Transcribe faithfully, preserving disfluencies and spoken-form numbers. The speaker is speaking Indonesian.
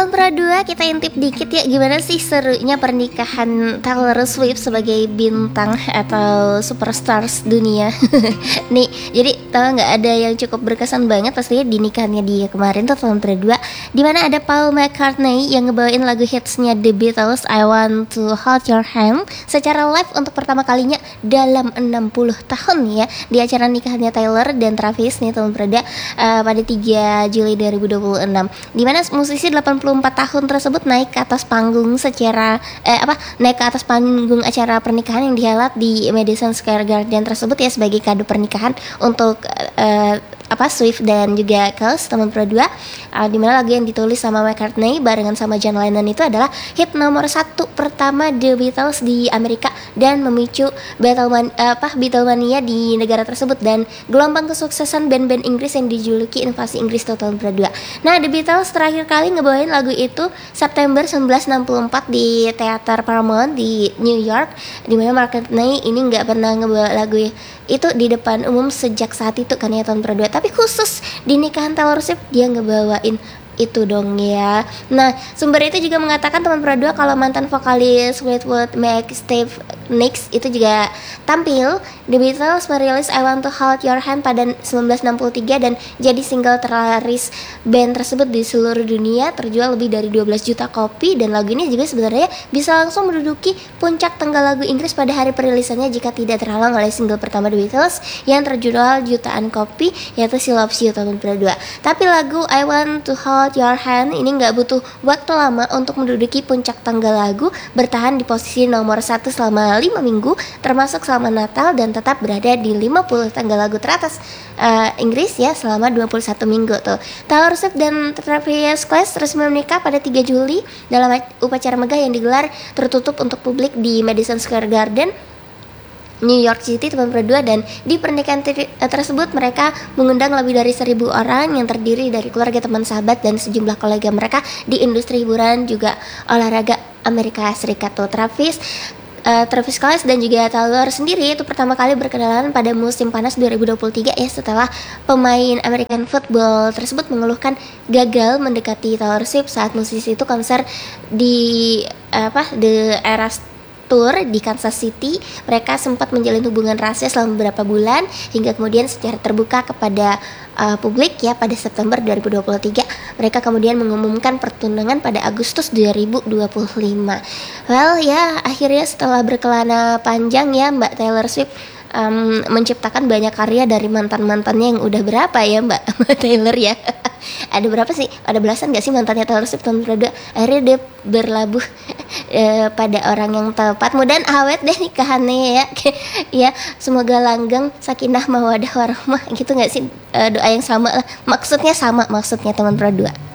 Tahun dua kita intip dikit ya, gimana sih serunya pernikahan Taylor Swift sebagai bintang atau superstars dunia. Nih, jadi tau nggak, ada yang cukup berkesan banget pastinya di nikahannya dia kemarin tuh tahun dua, dimana ada Paul McCartney yang ngebawain lagu hitsnya The Beatles, I Want to Hold Your Hand, secara live untuk pertama kalinya dalam enam puluh tahun ya, di acara nikahannya Taylor dan Travis nih tahun dua uh, pada tiga Juli dua ribu dua puluh enam, dimana musisi delapan puluh empat tahun tersebut naik ke atas panggung secara eh apa naik ke atas panggung acara pernikahan yang dihelat di Madison Square Garden tersebut ya, sebagai kado pernikahan untuk uh, apa Swift dan juga Kells teman berdua, uh, dimana lagu yang ditulis sama McCartney barengan sama John Lennon itu adalah hit nomor satu pertama The Beatles di Amerika dan memicu Beatleman, uh, apa Beatlemania di negara tersebut dan gelombang kesuksesan band-band Inggris yang dijuluki invasi Inggris tahun berdua. Nah, The Beatles terakhir kali ngebawain lagu itu September seribu sembilan ratus enam puluh empat di teater Paramount di New York, dimana McCartney ini nggak pernah ngebawa lagu itu di depan umum sejak saat itu kan ya tahun dua, tapi khusus di nikahan Taylor Swift dia ngebawain itu dong ya. Nah, sumber itu juga mengatakan teman dua kalau mantan vokalis Fleetwood Mac Steve Nicks itu juga tampil. The Beatles merilis I Want to Hold Your Hand pada seribu sembilan ratus enam puluh tiga dan jadi single terlaris band tersebut di seluruh dunia, terjual lebih dari dua belas juta kopi, dan lagu ini juga sebenarnya bisa langsung menduduki puncak tangga lagu Inggris pada hari perilisannya jika tidak terhalang oleh single pertama The Beatles yang terjual jutaan kopi, yaitu She Loves You tahun dua. Tapi lagu I Want to Hold Your Hand ini nggak butuh waktu lama untuk menduduki puncak tangga lagu, bertahan di posisi nomor satu selama lima minggu, termasuk selama Natal, dan tetap berada di lima puluh tangga lagu teratas uh, Inggris ya selama dua puluh satu minggu tuh. Taylor Swift dan Travis Kelce resmi menikah pada tiga Juli dalam upacara megah yang digelar tertutup untuk publik di Madison Square Garden, New York City teman berdua, dan di pernikahan ter- tersebut mereka mengundang lebih dari seribu orang yang terdiri dari keluarga, teman, sahabat, dan sejumlah kolega mereka di industri hiburan juga olahraga Amerika Serikat tuh. Travis Uh, Travis Kelce dan juga Taylor sendiri itu pertama kali berkenalan pada musim panas dua ribu dua puluh tiga ya, setelah pemain American football tersebut mengeluhkan gagal mendekati Taylor Swift saat musisi itu konser di uh, apa The Eras Tour di Kansas City. Mereka sempat menjalin hubungan rahasia selama beberapa bulan hingga kemudian secara terbuka kepada uh, publik ya pada September dua ribu dua puluh tiga. Mereka kemudian mengumumkan pertunangan pada Agustus dua ribu dua puluh lima. Well ya, akhirnya setelah berkelana panjang ya, Mbak Taylor Swift um, menciptakan banyak karya dari mantan-mantannya yang udah berapa ya Mbak Taylor ya. Ada berapa sih? Ada belasan gak sih mantannya Taylor Swift tahun berdua? Akhirnya dia berlabuh e, pada orang yang tepat. Mudahan awet deh nikahannya ya. Ya, semoga langgeng, sakinah mawadah warahmah gitu gak sih? E, doa yang sama lah. Maksudnya sama, maksudnya teman berdua.